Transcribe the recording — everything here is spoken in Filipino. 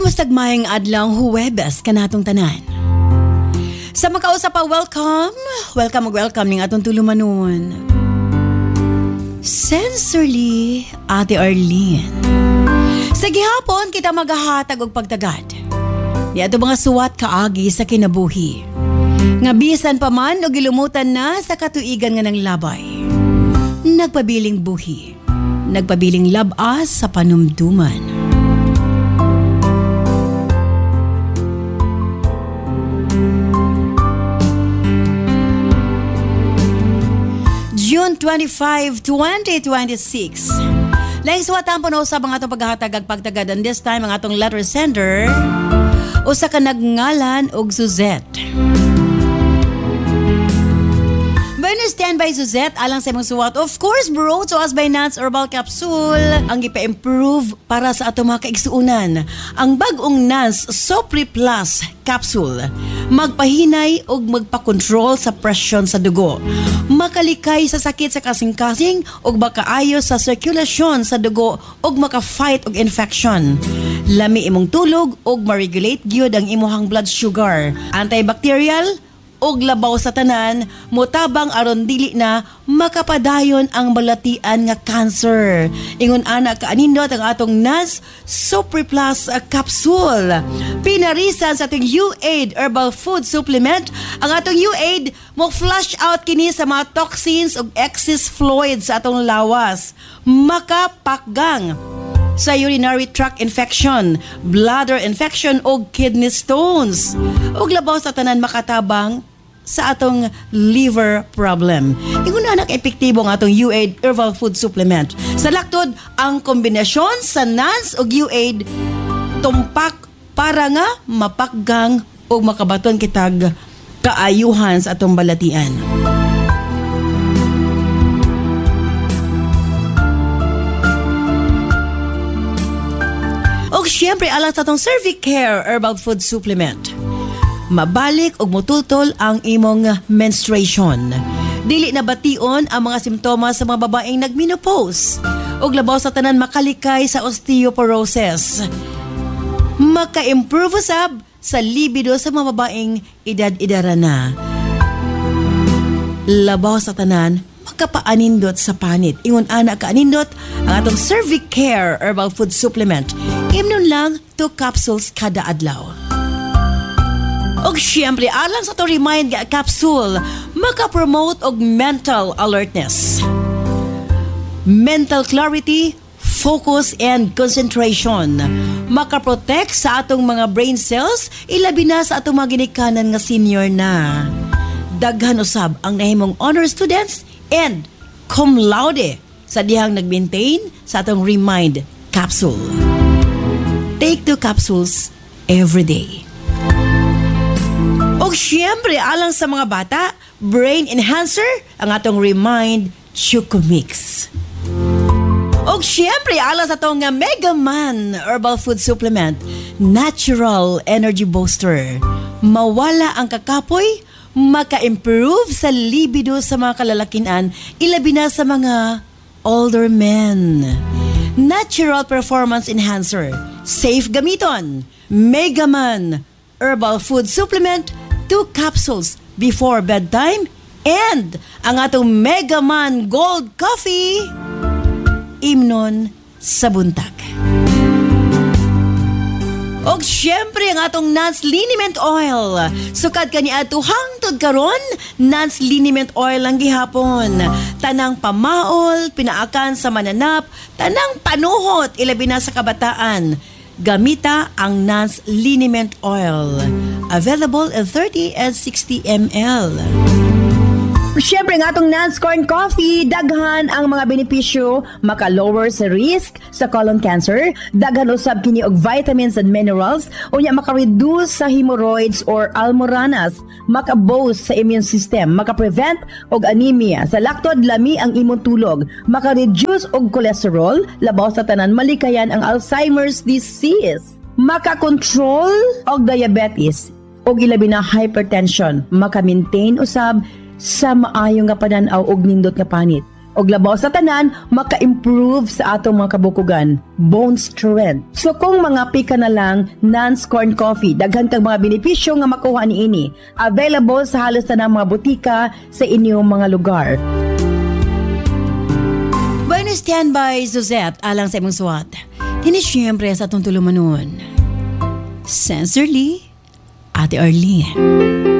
Ug mayang adlaw Huwebes kanatong tanan. Sa makausap pa, welcome ning atong tulumanon. Sincerely, Ate Arlene. Sa gihapon kita maghahatag og pagtagad. Di ato mga suwat kaagi sa kinabuhi. Nga bisan pa man o gilumutan na sa katuigan nga ng labay. Nagpabiling buhi. Nagpabiling labas sa panumduman. June 25, 2026. Laing suwatan po na usab ang atong paghahatag ag pagtagad, and this time ang atong letter sender usa ka nagngalan og Suzette. Standby Suzette, alang sa imong suwat. Of course, brought to us by Nance Herbal Capsule. Ang ipa-improve para sa ato mga kaigsuunan. Ang bagong Nance Sopri Plus Capsule. Magpahinay o magpakontrol sa presyon sa dugo. Makalikay sa sakit sa kasing-kasing o makaayo sa circulation sa dugo o maka-fight og infection. Lami imong tulog o ma-regulate gyud ang imuhang blood sugar. Antibacterial og labaw sa tanan, mutabang aron dili na makapadayon ang balatian nga cancer. Ingon ana kaanindot ang atong Nance Super Plus Capsule. Pinarisan sa atong U-Aid Herbal Food Supplement. Ang atong U-Aid mo flush out kini sa mga toxins ug excess fluids sa atong lawas. Makapakgang sa urinary tract infection, bladder infection o kidney stones. Ug labaw sa tanan makatabang sa atong liver problem. Ingon anak epektibo ang atong U-Aid Herbal Food Supplement. Sa laktod, ang kombinasyon sa Nance ug U-Aid tumpak para nga mapakgang o makabaton kitag kaayuhan sa atong balatian. O syempre, alang sa itong Cervicare Herbal Food Supplement. Mabalik og mutultol ang imong menstruation. Dili na bation ang mga simptomas sa mga babaeng nagmenopause. Og labaw sa tanan makalikay sa osteoporosis. Maka-improve usab sa libido sa mga babaeng edad-edara na. Labaw sa tanan makapaanindot sa panit. Ingon ana kaanindot ang atong Cervicare Herbal Food Supplement. Imnon lang 2 capsules kada adlaw. Og syempre, alang sa to remind nga capsule, maka-promote og mental alertness, mental clarity, focus, and concentration. Maka-protect sa atong mga brain cells, ilabi na sa atong mga ginikanan nga senior na. Daghan usab ang nahimong honor students and cum laude sa dihang nag-maintain sa atong remind capsule. Take 2 capsules every day. O syempre, alang sa mga bata, brain enhancer, ang atong Remind Choco Mix. O syempre, alang sa itong Mega Man Herbal Food Supplement, natural energy booster. Mawala ang kakapoy, maka-improve sa libido sa mga kalalakinan, ilabi na sa mga older men. Natural performance enhancer, safe gamiton. Mega Man Herbal Food Supplement, 2 capsules before bedtime, and ang atong Mega Man Gold Coffee, imnon sa buntag. Og syempre ang atong Nance Liniment Oil. Sukad ka ni ato hangtod karon, Nance Liniment Oil ang gihapon. Tanang pamaol, pinaakan sa mananap, tanang panuhot, ilabi na sa kabataan. Gamita ang Nance Liniment Oil. Available in 30 and 60 ml. Siyempre nga itong Nance Corn Coffee, daghan ang mga benepisyo, maka-lower sa risk sa colon cancer, daghan usab kini og vitamins and minerals, unya maka-reduce sa hemorrhoids or almoranas, maka-boost sa immune system, maka-prevent og anemia, sa laktod lami ang imong tulog, maka-reduce og cholesterol, labaw sa tanan malikayan ang Alzheimer's disease, maka-control og diabetes, og ilabi na hypertension, maka-maintain usab sa maayo nga pananaw og nindot nga panit. og labaw sa tanan maka-improve sa atong mga kabukugan, bone strength. So kung mga pika na lang Nance Corn Coffee, daghan kang mga benepisyo nga makuha niini. Available sa halos tanang mga butika sa inyong mga lugar. Bueno, standby Suzette alang sa imong suwat. Kini siyempre sa atong tulumanon. Sincerely, Ate Arlene.